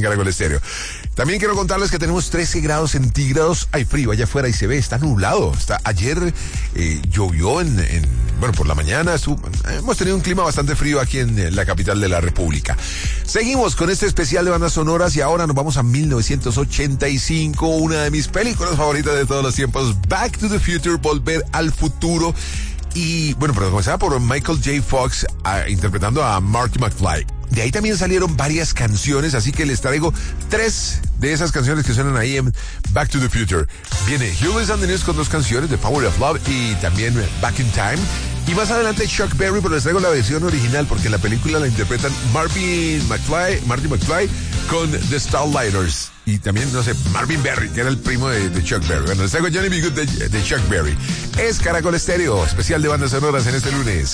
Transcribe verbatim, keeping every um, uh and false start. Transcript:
en Caracol Estéreo. También quiero contarles que tenemos trece grados centígrados. Hay frío allá afuera y se ve, está nublado. Está, ayer eh, llovió en, en, bueno, por la mañana. Estuvo, hemos tenido un clima bastante frío aquí en, en la capital de la República. Seguimos con este especial de bandas sonoras y ahora nos vamos a mil novecientos ochenta y cinco, una de mis películas favoritas de todos los tiempos, Back to the Future, Volver al Futuro. Y bueno, pero comenzaba por Michael J. Fox uh, interpretando a Marty McFly. De ahí también salieron varias canciones, así que les traigo tres de esas canciones que suenan ahí en Back to the Future. Viene Hugh Lewis and the News con dos canciones, The Power of Love y también Back in Time. Y más adelante Chuck Berry, pero les traigo la versión original porque en la película la interpretan Marvin McFly, Marty McFly con The Starlighters. Y también, no sé, Marvin Berry, que era el primo de, de Chuck Berry. Bueno, les traigo Johnny B. Good de, de Chuck Berry. Es Caracol Estéreo, especial de bandas sonoras en este lunes.